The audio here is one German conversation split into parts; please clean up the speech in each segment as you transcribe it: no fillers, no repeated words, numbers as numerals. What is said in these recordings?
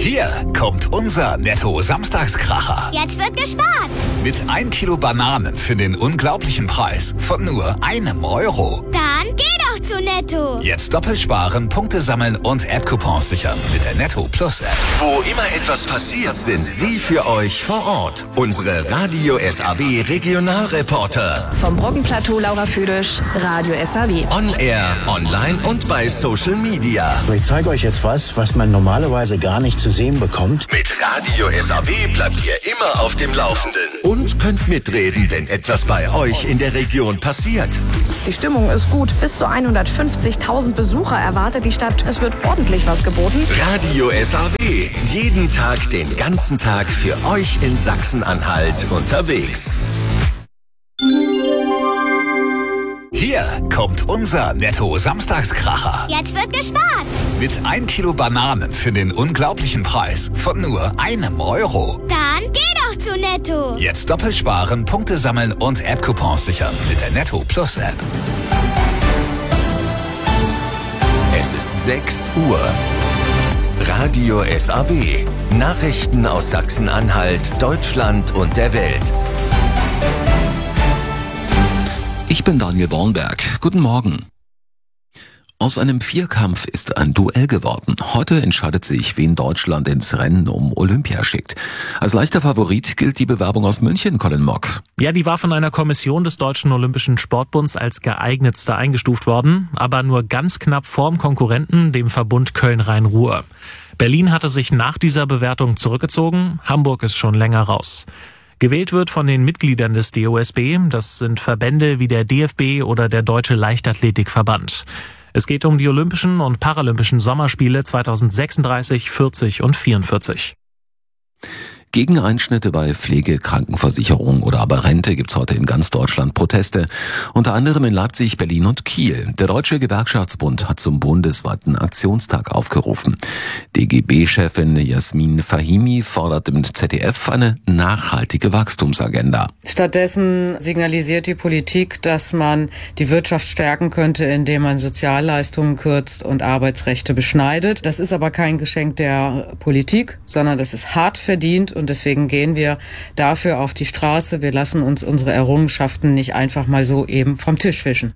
Hier kommt unser Netto-Samstagskracher. Jetzt wird gespart. Mit 1 Kilo Bananen für den unglaublichen Preis von nur €1. Dann geh doch zu Netto. Jetzt doppelt sparen, Punkte sammeln und App-Coupons sichern mit der Netto Plus App. Wo immer etwas passiert, sind Sie für euch vor Ort. Unsere Radio SAW Regionalreporter. Vom Brockenplateau Laura Füdisch, Radio SAW. On Air, online und bei Social Media. Ich zeige euch jetzt was man normalerweise gar nicht zu sehen bekommt. Mit Radio SAW bleibt ihr immer auf dem Laufenden. Und könnt mitreden, wenn etwas bei euch in der Region passiert. Die Stimmung ist gut. Bis zu 150.000 Besucher erwartet die Stadt. Es wird ordentlich was geboten. Radio SAW. Jeden Tag, den ganzen Tag für euch in Sachsen-Anhalt unterwegs. Hier kommt unser Netto-Samstagskracher. Jetzt wird gespart. Mit 1 Kilo Bananen für den unglaublichen Preis von nur €1. Dann geh doch zu Netto. Jetzt doppelt sparen, Punkte sammeln und App-Coupons sichern mit der Netto Plus App. Es ist 6 Uhr. Radio SAW. Nachrichten aus Sachsen-Anhalt, Deutschland und der Welt. Ich bin Daniel Bornberg. Guten Morgen. Aus einem Vierkampf ist ein Duell geworden. Heute entscheidet sich, wen Deutschland ins Rennen um Olympia schickt. Als leichter Favorit gilt die Bewerbung aus München, Colin Mock. Ja, die war von einer Kommission des Deutschen Olympischen Sportbunds als geeignetste eingestuft worden, aber nur ganz knapp vorm Konkurrenten, dem Verbund Köln-Rhein-Ruhr. Berlin hatte sich nach dieser Bewertung zurückgezogen, Hamburg ist schon länger raus. Gewählt wird von den Mitgliedern des DOSB, das sind Verbände wie der DFB oder der Deutsche Leichtathletikverband. Es geht um die Olympischen und Paralympischen Sommerspiele 2036, 40 und 44. Gegen Einschnitte bei Pflege, Krankenversicherung oder aber Rente gibt's heute in ganz Deutschland Proteste, unter anderem in Leipzig, Berlin und Kiel. Der Deutsche Gewerkschaftsbund hat zum bundesweiten Aktionstag aufgerufen. DGB-Chefin Jasmin Fahimi fordert im ZDF eine nachhaltige Wachstumsagenda. Stattdessen signalisiert die Politik, dass man die Wirtschaft stärken könnte, indem man Sozialleistungen kürzt und Arbeitsrechte beschneidet. Das ist aber kein Geschenk der Politik, sondern das ist hart verdient. Und deswegen gehen wir dafür auf die Straße. Wir lassen uns unsere Errungenschaften nicht einfach mal so eben vom Tisch wischen.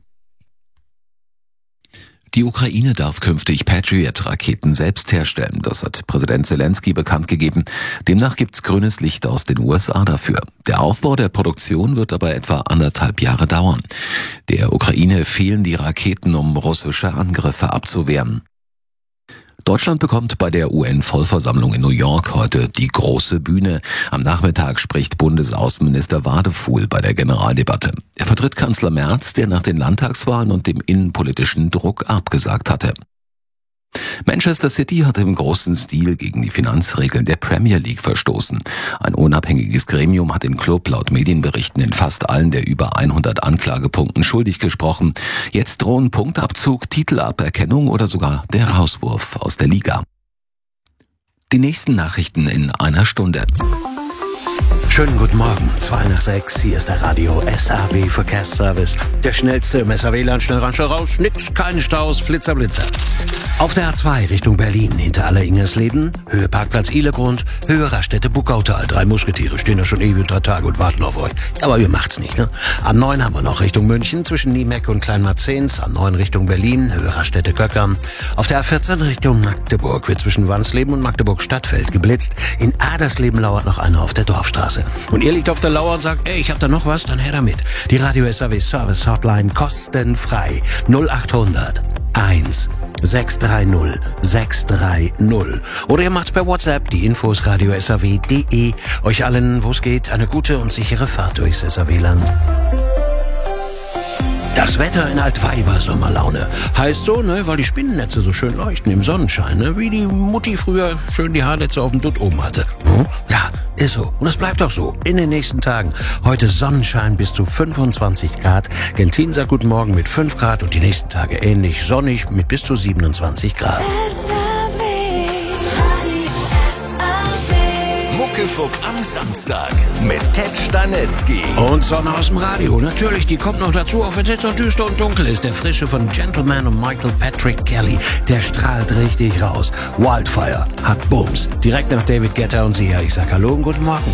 Die Ukraine darf künftig Patriot-Raketen selbst herstellen. Das hat Präsident Zelensky bekannt gegeben. Demnach gibt's grünes Licht aus den USA dafür. Der Aufbau der Produktion wird aber etwa 1,5 Jahre dauern. Der Ukraine fehlen die Raketen, um russische Angriffe abzuwehren. Deutschland bekommt bei der UN-Vollversammlung in New York heute die große Bühne. Am Nachmittag spricht Bundesaußenminister Wadefuhl bei der Generaldebatte. Er vertritt Kanzler Merz, der nach den Landtagswahlen und dem innenpolitischen Druck abgesagt hatte. Manchester City hat im großen Stil gegen die Finanzregeln der Premier League verstoßen. Ein unabhängiges Gremium hat den Club laut Medienberichten in fast allen der über 100 Anklagepunkten schuldig gesprochen. Jetzt drohen Punktabzug, Titelaberkennung oder sogar der Rauswurf aus der Liga. Die nächsten Nachrichten in einer Stunde. Schönen guten Morgen, 5:02, hier ist der Radio SAW Verkehrsservice. Der schnellste im SAW-Land, schnell ran, schnell raus, nix, keine Staus, Flitzer, Blitzer. Auf der A2 Richtung Berlin, hinter Aller-Ingersleben, Höhe Parkplatz Ihlegrund, Höhe Raststätte Buckautal. 3 Musketiere stehen da schon ewig und 3 Tage und warten auf euch. Aber wir macht's nicht, ne? A9 haben wir noch Richtung München, zwischen Niemeck und Kleinmarzens. A9 Richtung Berlin, Höhe Raststätte Göckern. Auf der A14 Richtung Magdeburg wird zwischen Wansleben und Magdeburg-Stadtfeld geblitzt. In Adersleben lauert noch einer auf der Dorfstraße. Und ihr liegt auf der Lauer und sagt, ey, ich hab da noch was, dann her damit. Die Radio SAW Service Hotline kostenfrei. 0800 1 630 630. Oder ihr macht's per WhatsApp, die Infos radio-saw.de. Euch allen, wo es geht, eine gute und sichere Fahrt durchs SAW-Land. Das Wetter in Altweiber-Sommerlaune. Heißt so, ne, weil die Spinnennetze so schön leuchten im Sonnenschein, ne, wie die Mutti früher schön die Haarnetze auf dem Dutt oben hatte. Ja, ist so. Und es bleibt auch so. In den nächsten Tagen. Heute Sonnenschein bis zu 25 Grad. Gentin sagt guten Morgen mit 5 Grad und die nächsten Tage ähnlich sonnig mit bis zu 27 Grad. Mucke Unfug am Samstag mit Ted Stanitzky. Und Sonne aus dem Radio. Natürlich, die kommt noch dazu, auch wenn es jetzt noch düster und dunkel ist. Der Frische von Gentleman und Michael Patrick Kelly, der strahlt richtig raus. Wildfire hat Bums. Direkt nach David Guetta und Sie. Ich sag Hallo und guten Morgen.